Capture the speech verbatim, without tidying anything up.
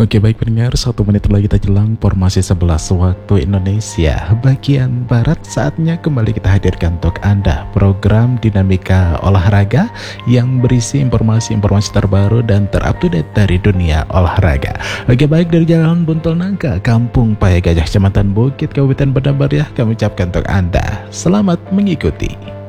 Oke baik pendengar, satu menit lagi kita jelang formasi sebelas waktu Indonesia bagian Barat. Saatnya kembali kita hadirkan untuk Anda program Dinamika Olahraga yang berisi informasi-informasi terbaru dan terupdate dari dunia olahraga. Oke baik, dari Jalan Buntol Nangka, Kampung Paya Gajah, Kecamatan Bukit, Kabupaten Pendabar ya, kami ucapkan untuk Anda selamat mengikuti.